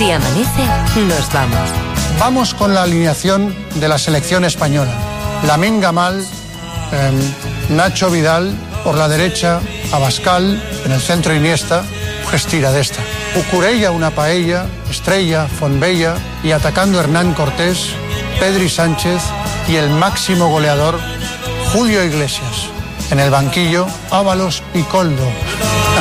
Si amanece, nos vamos. Vamos con la alineación de la selección española. Lamine Yamal, Nacho Vidal, por la derecha, Abascal, en el centro Iniesta, Gestira d'esta. Cucurella, una paella, Estrella, Fonbella y atacando Hernán Cortés, Pedri Sánchez y el máximo goleador, Julio Iglesias. En el banquillo, Ábalos y Koldo.